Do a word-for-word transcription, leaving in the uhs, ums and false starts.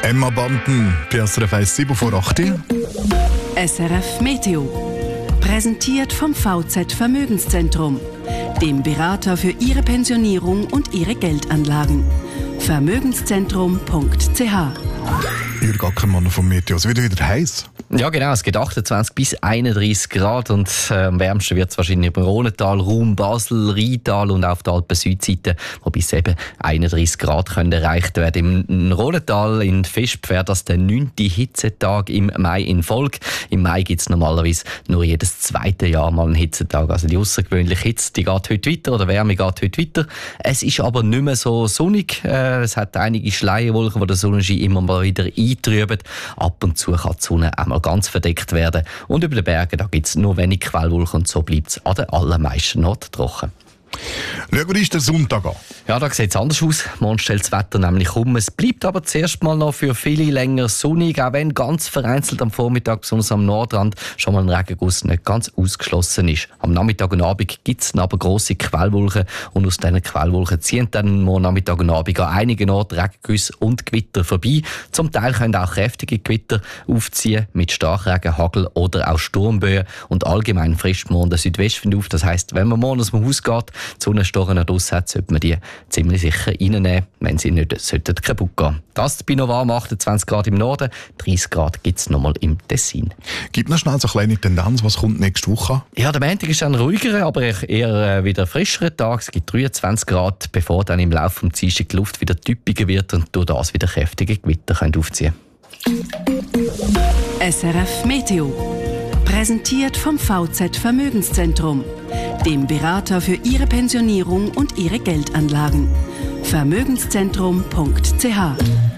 Emma Banten, bei S R F eins sieben vor acht. S R F Meteo. Präsentiert vom V Z Vermögenszentrum, dem Berater für Ihre Pensionierung und Ihre Geldanlagen. Vermögenszentrum punkt c h. Jürg Ackermann vom Meteo. Es wird wieder heiß. Ja genau, es geht achtundzwanzig bis einunddreißig Grad und äh, am wärmsten wird es wahrscheinlich im Rhontal, Raum Basel, Rheintal und auf der Alpen-Südseite, wo bis eben einunddreißig Grad können erreicht werden. Im Rhontal in Visp wäre das der neunte Hitzetag im Mai in Folge. Im Mai gibt es normalerweise nur jedes zweite Jahr mal einen Hitzetag. Also die außergewöhnliche Hitze, die geht heute weiter oder Wärme geht heute weiter. Es ist aber nicht mehr so sonnig. Äh, es hat einige Schleierwolken, die der Sonnenschein immer mal wieder eintrüben. Ab und zu kann die Sonne auch mal ganz verdeckt werden. Und über den Bergen da gibt es nur wenig Quellwolken und so bleibt es an den allermeisten Orten trocken. Schauen wir uns den Sonntag an. Ja, da sieht es anders aus. Morgen stellt das Wetter nämlich um. Es bleibt aber zuerst mal noch für viele länger sonnig, auch wenn ganz vereinzelt am Vormittag, besonders am Nordrand, schon mal ein Regenguss nicht ganz ausgeschlossen ist. Am Nachmittag und Abend gibt es aber grosse Quellwolken und aus diesen Quellwolken ziehen dann morgen Nachmittag und Abend an einigen Orten Regengüsse und Gewitter vorbei. Zum Teil können auch kräftige Gewitter aufziehen mit Starkregen, Hagel oder auch Sturmböen und allgemein frischt morgen der Südwestwind auf. Das heisst, wenn man morgen aus dem Haus geht, die Sonnenstochen draussen hat, sollte man die ziemlich sicher reinnehmen, wenn sie nicht sollten kaputt gehen. Das bei noch warm, achtundzwanzig Grad im Norden, dreißig Grad gibt es nochmal im Tessin. Gib noch schnell so eine kleine Tendenz, was kommt nächste Woche? Ja, der Montag ist ein ruhigerer, aber eher wieder frischerer Tag. Es gibt dreiundzwanzig Grad, bevor dann im Laufe des Dienstags die Luft wieder typischer wird und durch das wieder kräftige Gewitter aufziehen können. S R F Meteo. Präsentiert vom V Z Vermögenszentrum, dem Berater für Ihre Pensionierung und Ihre Geldanlagen. Vermögenszentrum punkt c h.